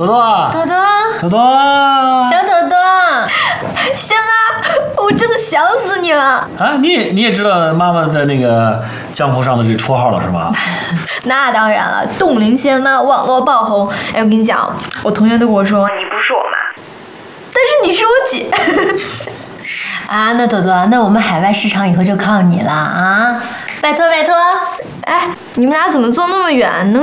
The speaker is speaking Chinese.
朵朵， 朵朵， 朵朵， 小朵朵， 仙妈，我真的想死你了。 啊，你也知道妈妈在那个江湖上的这绰号了是吧？ 那当然了，冻龄仙妈，网络爆红。哎，我跟你讲，我同学都跟我说，你不是我妈，但是你是我姐。 啊，那朵朵，那我们海外市场以后就靠你了啊！拜托拜托。 哎，你们俩怎么坐那么远？能